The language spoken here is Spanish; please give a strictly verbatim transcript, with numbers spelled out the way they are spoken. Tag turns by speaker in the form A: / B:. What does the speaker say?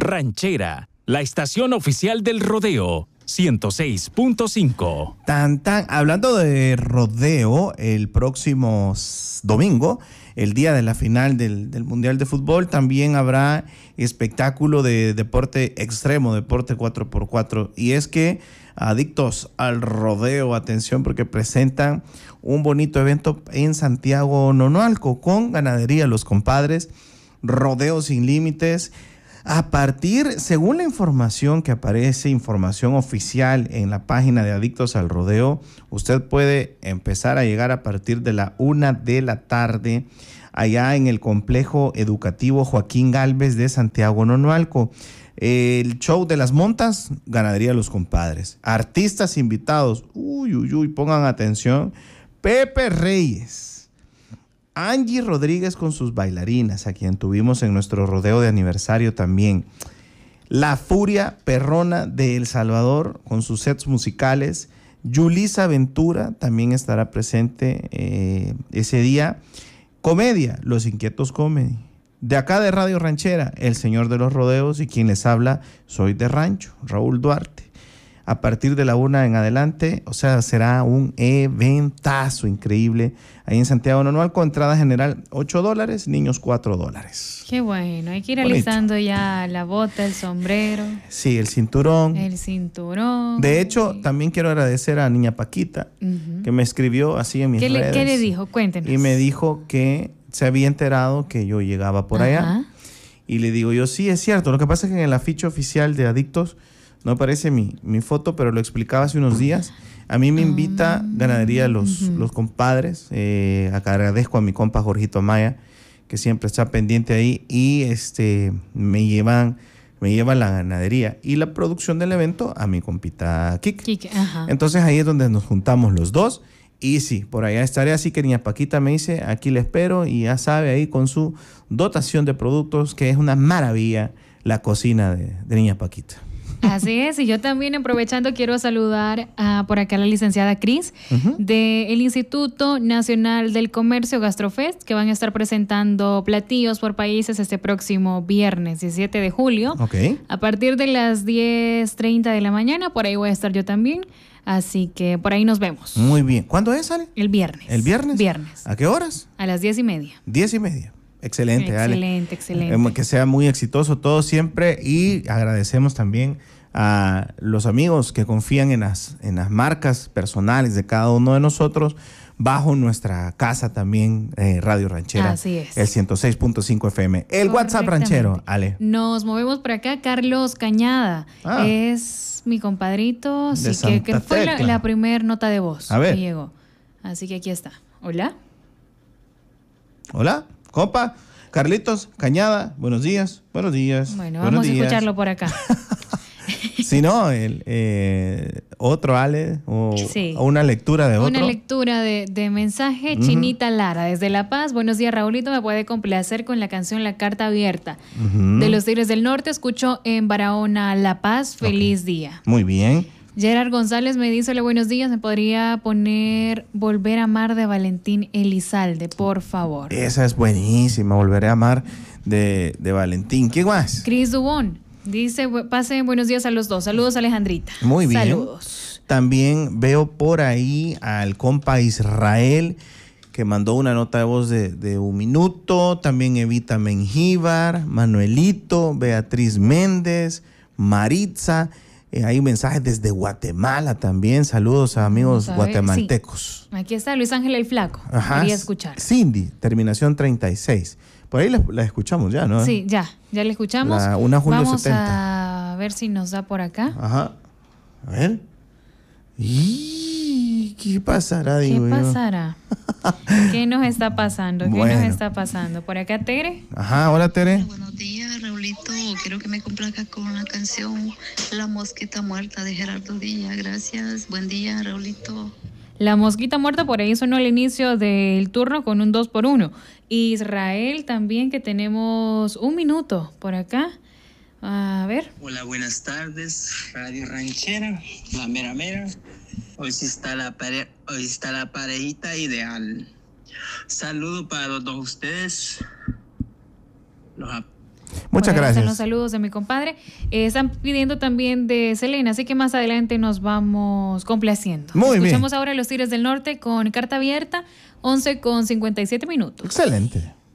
A: Ranchera, la estación oficial del rodeo, ciento seis punto cinco.
B: Tan, tan, hablando de rodeo, el próximo domingo, el día de la final del, del Mundial de Fútbol, también habrá espectáculo de deporte extremo, deporte cuatro por cuatro. Y es que adictos al rodeo, atención, porque presentan un bonito evento en Santiago Nonualco con Ganadería Los Compadres, Rodeo Sin Límites. A partir, según la información que aparece, información oficial en la página de Adictos al Rodeo, usted puede empezar a llegar a partir de la una de la tarde allá en el complejo educativo Joaquín Gálvez de Santiago Nonualco. El show de las montas, Ganadería Los Compadres. Artistas invitados, uy, uy, uy, pongan atención. Pepe Reyes, Angie Rodríguez con sus bailarinas, a quien tuvimos en nuestro rodeo de aniversario también. La Furia Perrona de El Salvador con sus sets musicales. Yulisa Ventura también estará presente eh, ese día. Comedia, Los Inquietos Comedy. De acá de Radio Ranchera, El Señor de los Rodeos, y quien les habla, soy de Rancho, Raúl Duarte. A partir de la una en adelante, o sea, será un eventazo increíble ahí en Santiago Nonualco. Entrada general ocho dólares, niños cuatro dólares.
C: Qué bueno, hay que ir alistando ya la bota, el sombrero.
B: Sí, el cinturón.
C: El cinturón.
B: De hecho, sí. También quiero agradecer a Niña Paquita, uh-huh. que me escribió así en mis
C: ¿Qué
B: redes.
C: Le, ¿Qué le dijo? Cuéntenos.
B: Y me dijo que se había enterado que yo llegaba por allá.
C: Ajá.
B: Y le digo yo, sí, es cierto. Lo que pasa es que en el afiche oficial de Adictos no aparece mi, mi foto, pero lo explicaba hace unos días. A mí me invita uh-huh. Ganadería Los, uh-huh. los Compadres. Eh, acá agradezco a mi compa Jorgito Amaya, que siempre está pendiente ahí. Y este me llevan, me llevan la ganadería y la producción del evento a mi compita Kike.
C: Kike, ajá.
B: Entonces ahí es donde nos juntamos los dos. Y sí, por allá estaré, así que Niña Paquita me dice, aquí le espero, y ya sabe, ahí con su dotación de productos, que es una maravilla la cocina de, de Niña Paquita.
C: Así es, y yo también, aprovechando, quiero saludar a, por acá a la licenciada Cris uh-huh. del Instituto Nacional del Comercio Gastrofest, que van a estar presentando platillos por países este próximo viernes diecisiete de julio,
B: okay.
C: a partir de las diez treinta de la mañana. Por ahí voy a estar yo también, así que por ahí nos vemos.
B: Muy bien. ¿Cuándo es, Ale?
C: El viernes.
B: ¿El viernes?
C: Viernes.
B: ¿A qué horas?
C: A las diez y media.
B: Diez y media. Excelente, Ale.
C: Excelente, excelente.
B: Que sea muy exitoso todo siempre, y agradecemos también a los amigos que confían en las, en las marcas personales de cada uno de nosotros bajo nuestra casa también, eh, Radio Ranchera.
C: Así es.
B: El ciento seis punto cinco F M. El WhatsApp ranchero, Ale.
C: Nos movemos por acá. Carlos Cañada ah. es mi compadrito, así que, que fue la, la primer nota de voz
B: a ver.
C: que llegó. Así que aquí está. Hola.
B: Hola, compa. Carlitos Cañada, buenos días. Buenos días.
C: Bueno,
B: buenos
C: vamos
B: días.
C: a escucharlo por acá.
B: Si no, el, eh, otro Ale o,
C: sí.
B: o una lectura de otro.
C: Una lectura de, de mensaje. Uh-huh. Chinita Lara, desde La Paz. Buenos días, Raulito. Me puede complacer con la canción La Carta Abierta uh-huh. de los Tigres del Norte. Escucho en Barahona, La Paz. Feliz okay. día.
B: Muy bien.
C: Gerard González me dice, hola, buenos días. ¿Me podría poner Volver a amar de Valentín Elizalde, por favor?
B: Esa es buenísima, Volveré a amar de, de Valentín. ¿Qué más?
C: Cris Dubón dice, pasen buenos días a los dos. Saludos, Alejandrita.
B: Muy bien.
C: Saludos.
B: También veo por ahí al compa Israel, que mandó una nota de voz de, de un minuto. También Evita Mengíbar, Manuelito, Beatriz Méndez, Maritza. Eh, hay mensajes desde Guatemala también. Saludos a amigos guatemaltecos.
C: Sí. Aquí está Luis Ángel el Flaco.
B: Ajá.
C: Quería escuchar.
B: Cindy, terminación treinta y seis. Por ahí la, la escuchamos ya, ¿no?
C: Sí, ya. Ya la escuchamos.
B: La, una Julio
C: Vamos
B: setenta.
C: A ver si nos da por acá.
B: Ajá. A ver. ¿Y qué pasará?
C: ¿Qué
B: digo
C: pasará? ¿Qué nos está pasando? ¿Qué
B: bueno.
C: nos está pasando? ¿Por acá, Tere?
B: Ajá, hola, Tere.
D: Buenos días, Raulito. Quiero que me complazca con la canción La Mosquita Muerta de Gerardo Díaz. Gracias. Buen día, Raulito.
C: La Mosquita Muerta, por ahí sonó al inicio del turno con un dos por uno. Israel también, que tenemos un minuto por acá. A ver.
E: Hola, buenas tardes, Radio Ranchera, la mera mera. Hoy sí está la, pare- hoy está la parejita ideal. Saludo para los dos ustedes. Los ap-
B: Muchas
C: Por ahí
B: gracias.
C: están los saludos de mi compadre. Eh, están pidiendo también de Selena, así que más adelante nos vamos complaciendo.
B: Muy
C: Escuchamos
B: bien.
C: ahora Los Tigres del Norte con Carta Abierta, once con cincuenta y siete minutos.
B: Excelente.